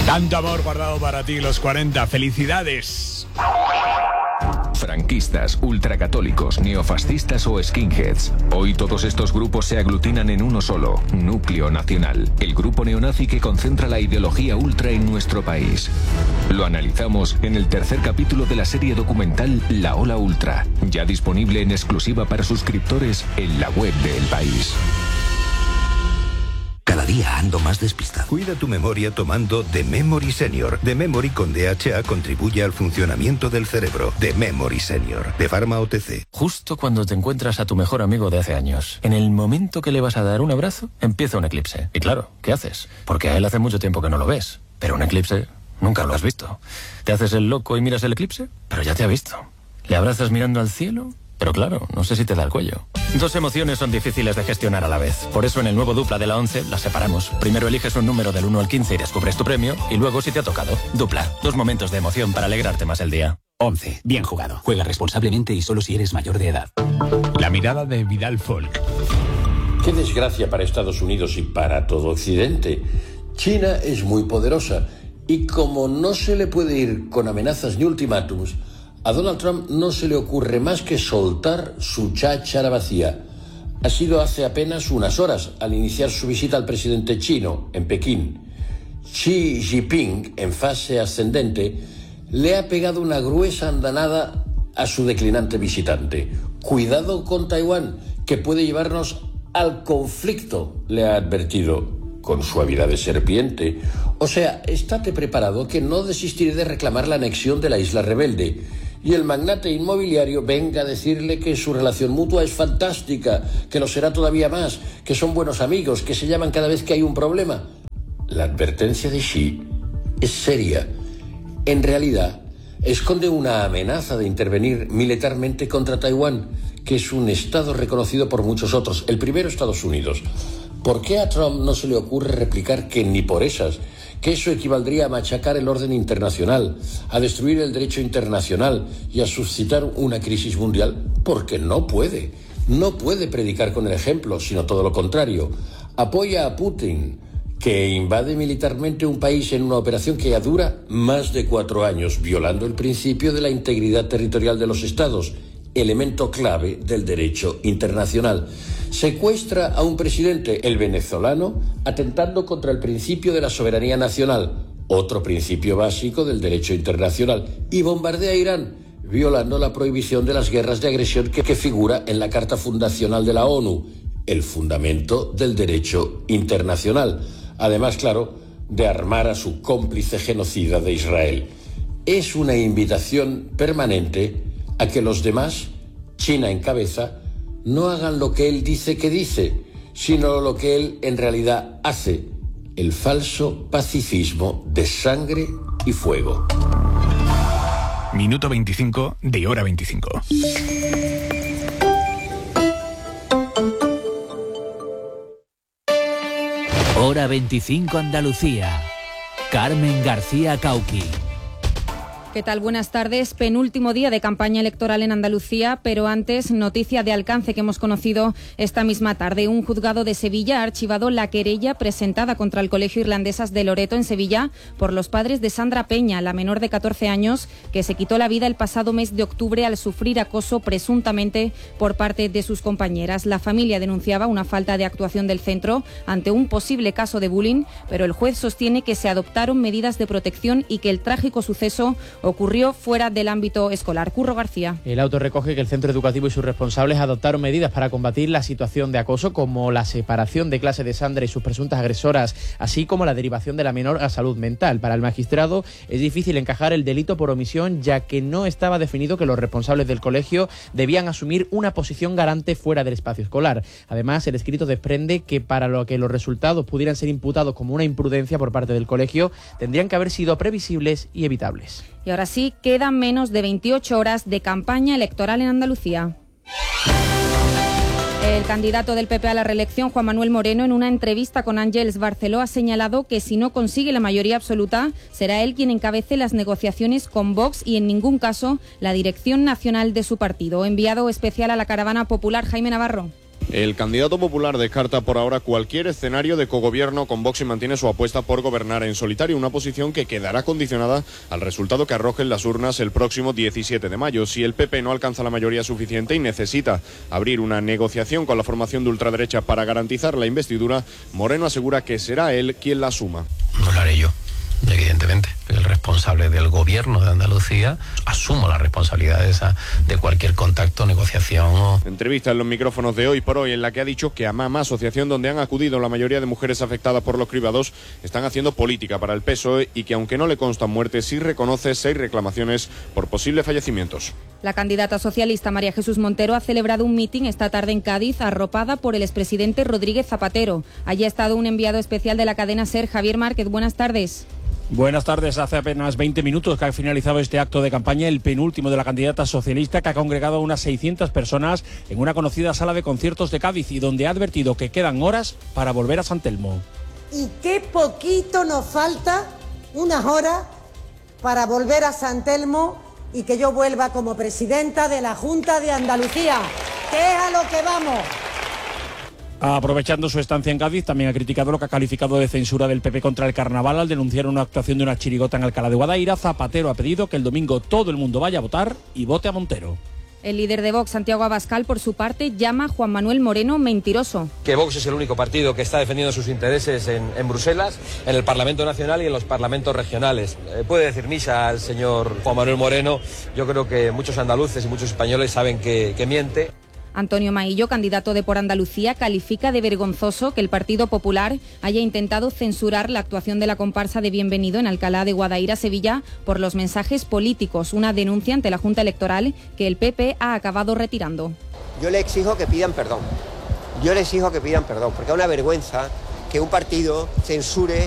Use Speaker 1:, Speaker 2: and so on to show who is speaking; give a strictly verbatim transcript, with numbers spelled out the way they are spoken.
Speaker 1: Tanto amor guardado para ti, los cuarenta. ¡Felicidades!
Speaker 2: Franquistas, ultracatólicos, neofascistas o skinheads. Hoy todos estos grupos se aglutinan en uno solo, Núcleo Nacional, el grupo neonazi que concentra la ideología ultra en nuestro país. Lo analizamos en el tercer capítulo de la serie documental La Ola Ultra, ya disponible en exclusiva para suscriptores en la web de El País.
Speaker 3: Cada día ando más despistado. Cuida tu memoria tomando The Memory Senior. The Memory con D H A contribuye al funcionamiento del cerebro. The Memory Senior, de Pharma O T C.
Speaker 4: Justo cuando te encuentras a tu mejor amigo de hace años, en el momento que le vas a dar un abrazo, empieza un eclipse. Y claro, ¿qué haces? Porque a él hace mucho tiempo que no lo ves. Pero un eclipse nunca lo has visto. ¿Te haces el loco y miras el eclipse? Pero ya te ha visto. ¿Le abrazas mirando al cielo? Pero claro, no sé si te da el cuello. Dos emociones son difíciles de gestionar a la vez. Por eso en el nuevo Dupla de la once las separamos. Primero eliges un número del uno al quince y descubres tu premio. Y luego si te ha tocado. Dupla. Dos momentos de emoción para alegrarte más el día.
Speaker 5: once. Bien jugado. Juega responsablemente y solo si eres mayor de edad.
Speaker 1: La mirada de Vidal Folk.
Speaker 6: Qué desgracia para Estados Unidos y para todo Occidente. China es muy poderosa. Y como no se le puede ir con amenazas ni ultimátums, a Donald Trump no se le ocurre más que soltar su cháchara vacía. Ha sido hace apenas unas horas, al iniciar su visita al presidente chino en Pekín. Xi Jinping, en fase ascendente, le ha pegado una gruesa andanada a su declinante visitante. Cuidado con Taiwán, que puede llevarnos al conflicto, le ha advertido, con suavidad de serpiente. O sea, estate preparado que no desistiré de reclamar la anexión de la isla rebelde. Y el magnate inmobiliario venga a decirle que su relación mutua es fantástica, que lo será todavía más, que son buenos amigos, que se llaman cada vez que hay un problema. La advertencia de Xi es seria. En realidad, esconde una amenaza de intervenir militarmente contra Taiwán, que es un estado reconocido por muchos otros, el primero Estados Unidos. ¿Por qué a Trump no se le ocurre replicar que ni por esas, que eso equivaldría a machacar el orden internacional, a destruir el derecho internacional y a suscitar una crisis mundial? Porque no puede. No puede predicar con el ejemplo, sino todo lo contrario. Apoya a Putin, que invade militarmente un país en una operación que ya dura más de cuatro años, violando el principio de la integridad territorial de los estados, elemento clave del derecho internacional. Secuestra a un presidente, el venezolano, atentando contra el principio de la soberanía nacional, otro principio básico del derecho internacional, y bombardea a Irán, violando la prohibición de las guerras de agresión que, que figura en la Carta Fundacional de la ONU, el fundamento del derecho internacional. Además, claro, de armar a su cómplice genocida de Israel. Es una invitación permanente a que los demás, China en cabeza, no hagan lo que él dice que dice, sino lo que él en realidad hace, el falso pacifismo de sangre y fuego.
Speaker 1: Minuto veinticinco de hora veinticinco.
Speaker 7: Hora veinticinco Andalucía. Carmen García Cauqui.
Speaker 8: ¿Qué tal? Buenas tardes. Penúltimo día de campaña electoral en Andalucía, pero antes, noticia de alcance que hemos conocido esta misma tarde. Un juzgado de Sevilla ha archivado la querella presentada contra el Colegio Irlandesas de Loreto en Sevilla por los padres de Sandra Peña, la menor de catorce años, que se quitó la vida el pasado mes de octubre al sufrir acoso presuntamente por parte de sus compañeras. La familia denunciaba una falta de actuación del centro ante un posible caso de bullying, pero el juez sostiene que se adoptaron medidas de protección y que el trágico suceso ocurrió fuera del ámbito escolar. Curro García.
Speaker 9: El auto recoge que el centro educativo y sus responsables adoptaron medidas para combatir la situación de acoso, como la separación de clase de Sandra y sus presuntas agresoras, así como la derivación de la menor a salud mental. Para el magistrado es difícil encajar el delito por omisión, ya que no estaba definido que los responsables del colegio debían asumir una posición garante fuera del espacio escolar. Además, el escrito desprende que para lo que los resultados pudieran ser imputados como una imprudencia por parte del colegio, tendrían que haber sido previsibles y evitables.
Speaker 8: Y ahora sí, quedan menos de veintiocho horas de campaña electoral en Andalucía. El candidato del P P a la reelección, Juan Manuel Moreno, en una entrevista con Àngels Barceló, ha señalado que si no consigue la mayoría absoluta, será él quien encabece las negociaciones con Vox y en ningún caso la dirección nacional de su partido. Enviado especial a la caravana popular, Jaime Navarro.
Speaker 10: El candidato popular descarta por ahora cualquier escenario de cogobierno con Vox y mantiene su apuesta por gobernar en solitario, una posición que quedará condicionada al resultado que arrojen las urnas el próximo diecisiete de mayo. Si el P P no alcanza la mayoría suficiente y necesita abrir una negociación con la formación de ultraderecha para garantizar la investidura, Moreno asegura que será él quien la asuma.
Speaker 11: No lo haré yo, evidentemente. El responsable del gobierno de Andalucía, asumo la responsabilidad de, esa, de cualquier contacto, negociación o...
Speaker 10: Entrevista en los micrófonos de Hoy por Hoy en la que ha dicho que AMAMA, asociación donde han acudido la mayoría de mujeres afectadas por los cribados, están haciendo política para el P S O E y que aunque no le constan muertes, sí reconoce seis reclamaciones por posibles fallecimientos.
Speaker 8: La candidata socialista María Jesús Montero ha celebrado un mitin esta tarde en Cádiz, arropada por el expresidente Rodríguez Zapatero. Allí ha estado un enviado especial de la cadena SER, Javier Márquez. Buenas tardes.
Speaker 12: Buenas tardes. Hace apenas veinte minutos que ha finalizado este acto de campaña, el penúltimo de la candidata socialista, que ha congregado a unas seiscientas personas en una conocida sala de conciertos de Cádiz y donde ha advertido que quedan horas para volver a San Telmo.
Speaker 13: Y qué poquito nos falta, unas horas, para volver a San Telmo y que yo vuelva como presidenta de la Junta de Andalucía, que es a lo que vamos.
Speaker 12: Aprovechando su estancia en Cádiz, también ha criticado lo que ha calificado de censura del P P contra el carnaval al denunciar una actuación de una chirigota en Alcalá de Guadaira. Zapatero ha pedido que el domingo todo el mundo vaya a votar y vote a Montero.
Speaker 8: El líder de Vox, Santiago Abascal, por su parte, llama a Juan Manuel Moreno mentiroso.
Speaker 14: Que Vox es el único partido que está defendiendo sus intereses en, en Bruselas, en el Parlamento Nacional y en los parlamentos regionales. Eh, puede decir misa al señor Juan Manuel Moreno. Yo creo que muchos andaluces y muchos españoles saben que, que miente.
Speaker 8: Antonio Maillo, candidato de Por Andalucía, califica de vergonzoso que el Partido Popular haya intentado censurar la actuación de la comparsa de Bienvenido en Alcalá de Guadaira, Sevilla, por los mensajes políticos, una denuncia ante la Junta Electoral que el P P ha acabado retirando.
Speaker 15: Yo le exijo que pidan perdón, yo le exijo que pidan perdón, porque es una vergüenza que un partido censure